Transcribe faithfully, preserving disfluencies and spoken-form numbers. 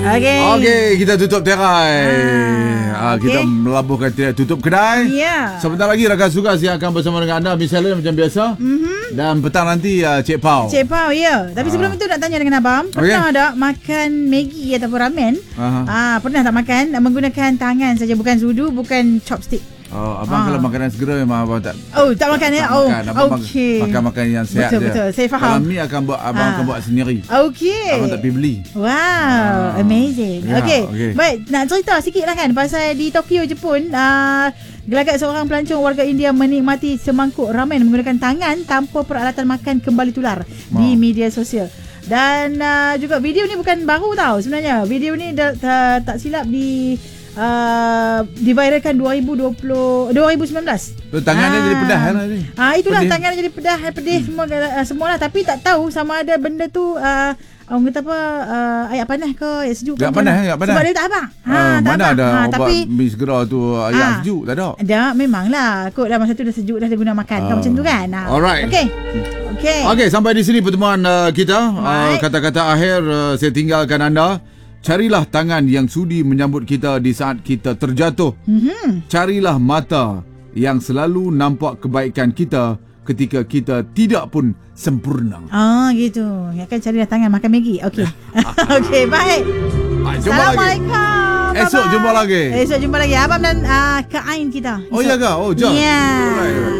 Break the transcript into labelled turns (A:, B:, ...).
A: Okey.
B: Okey, kita tutup tirai.
A: Ah,
B: ah,
A: okay.
B: Kita melabuhkan tirai tutup kedai.
A: Ya.
B: Sebentar lagi rakan Sugas yang akan bersama dengan anda Miss Helen macam biasa.
A: Mhm.
B: Dan petang nanti uh, Cik Pau.
A: Cik Pau, ya. Tapi sebelum
B: Ah.
A: itu nak tanya dengan abang, pernah
B: Okey.
A: tak makan Maggi ataupun ramen?
B: Aha.
A: Ah, pernah tak makan menggunakan tangan saja, bukan sudu, bukan chopstick?
B: Oh, abang
A: Ah.
B: kalau makanan segera memang abang tak.
A: Oh, tak makan ya?
B: tak
A: Oh,
B: makan. Abang
A: okey.
B: makan makan yang sihat
A: Betul,
B: je.
A: betul. Saya faham.
B: Kalau mi akan buat abang
A: Ah.
B: akan buat sendiri.
A: Okey.
B: Abang tak pergi beli.
A: Wow,
B: Ah.
A: amazing.
B: Ya,
A: Okey.
B: okey.
A: Baik, nak cerita sikit lah kan pasal di Tokyo, Jepun, uh, gelagat seorang pelancong warga India menikmati semangkuk ramen menggunakan tangan tanpa peralatan makan kembali tular
B: Wow.
A: di media sosial. Dan uh, juga video ni bukan baru tau sebenarnya. Video ni dah, dah, tak silap di uh, diviralkan dua ribu dua puluh dua ribu sembilan belas.
B: Tu tangannya
A: Ah.
B: jadi pedah kan ni.
A: Ah itulah
B: Pedih.
A: tangannya jadi pedah, pedih semua uh, semualah, tapi tak tahu sama ada benda tu uh, orang kata apa uh, air panas ke air sejuk ke
B: Tak
A: macam
B: panas,
A: mana.
B: tak panas.
A: Sebab dia tak abang.
B: Ah,
A: tak
B: mana
A: abang.
B: ada
A: Ha,
B: ubat
A: tapi
B: mi segera tu air
A: Ah.
B: sejuk tak ada.
A: ada memanglah kot dah masa tu dah sejuk dah dia guna makan kan
B: Ah.
A: macam tu kan. Ha.
B: Alright.
A: Okey. Okey.
B: Okey, sampai di sini pertemuan uh, kita. Uh,
A: Baik.
B: kata-kata akhir uh, saya tinggalkan anda. Carilah tangan yang sudi menyambut kita di saat kita terjatuh.
A: Mhm.
B: Carilah mata yang selalu nampak kebaikan kita ketika kita tidak pun sempurna.
A: Ah gitu. Ya kan carilah tangan makan Maggi. Okey. Okey, baik.
B: Ah, jumpa lagi.
A: Assalamualaikum.
B: Esok
A: Bye-bye.
B: jumpa lagi.
A: Esok jumpa lagi abang dan uh, Kak Ain kita.
B: Oh
A: Esok.
B: ya ke? Oh, jom.
A: Ya.
B: Alright.